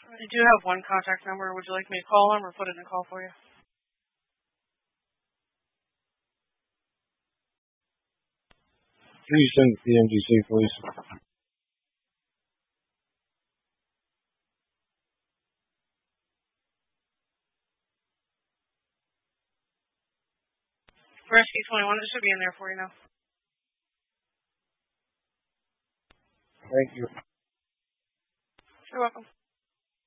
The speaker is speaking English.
I do have one contact number. Would you like me to call him or put it in a call for you? Please send the MGC, please. Rescue 21, it should be in there for you now. Thank you. You're welcome.